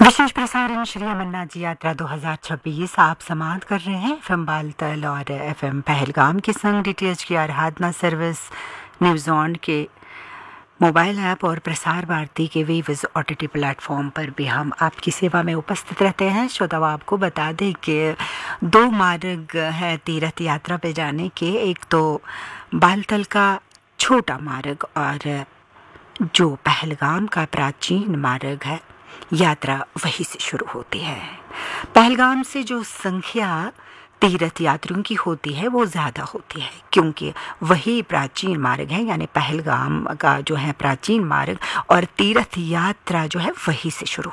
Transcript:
विशेष प्रसारण श्री अमरनाथ जी यात्रा 2026 आप समाप्त कर रहे हैं एफएम बालतल और एफएम पहलगाम के संग डीटीएच की आराधना सर्विस न्यूज़ ऑन के मोबाइल ऐप और प्रसार भारती के वीविज ओटीटी प्लेटफॉर्म पर भी हम आपकी सेवा में उपस्थित रहते हैं। श्रोताओं, आपको बता दें कि दो मार्ग है तीर्थ यात्रा पे जाने के। एक तो बालतल का छोटा मार्ग और जो पहलगाम का प्राचीन मार्ग है, यात्रा वहीं से शुरू होती है। पहलगाम से जो संख्या तीर्थ यात्रियों की होती है वो ज़्यादा होती है, क्योंकि वही प्राचीन मार्ग है, यानी पहलगाम का जो है प्राचीन मार्ग और तीर्थ यात्रा जो है वहीं से शुरू